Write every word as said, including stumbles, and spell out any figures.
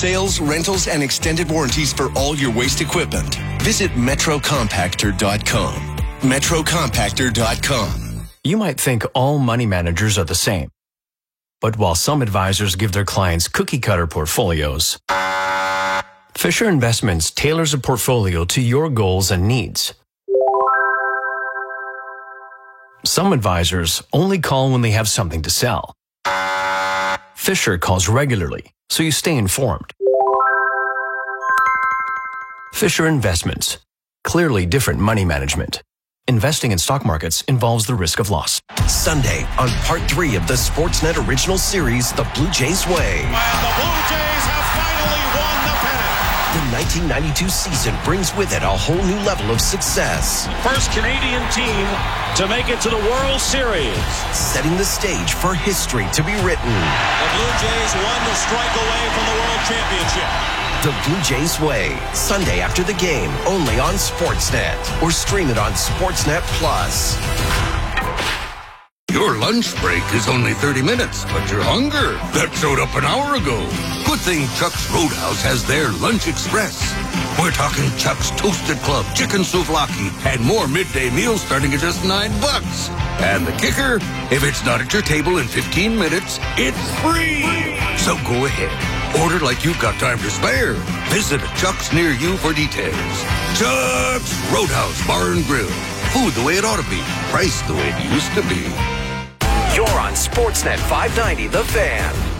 sales, rentals, and extended warranties for all your waste equipment. Visit metro compactor dot com. metro compactor dot com. You might think all money managers are the same. But while some advisors give their clients cookie-cutter portfolios, Fisher Investments tailors a portfolio to your goals and needs. Some advisors only call when they have something to sell. Fisher calls regularly, so you stay informed. Fisher Investments. Clearly different money management. Investing in stock markets involves the risk of loss. Sunday on part three of the Sportsnet original series, The Blue Jays Way. Well, the Blue Jays have finally won the pennant. The nineteen ninety-two season brings with it a whole new level of success. First Canadian team to make it to the World Series. Setting the stage for history to be written. The Blue Jays one to strike away from the World Championship. The Blue Jays Way, Sunday after the game, only on Sportsnet. Or stream it on Sportsnet Plus. Your lunch break is only thirty minutes, but your hunger, that showed up an hour ago. Good thing Chuck's Roadhouse has their Lunch Express. We're talking Chuck's Toasted Club, Chicken Souvlaki, and more midday meals starting at just nine bucks. And the kicker, if it's not at your table in fifteen minutes, it's free. So go ahead. Order like you've got time to spare. Visit a Chuck's near you for details. Chuck's Roadhouse Bar and Grill. Food the way it ought to be. Price the way it used to be. You're on Sportsnet five ninety, The Fan.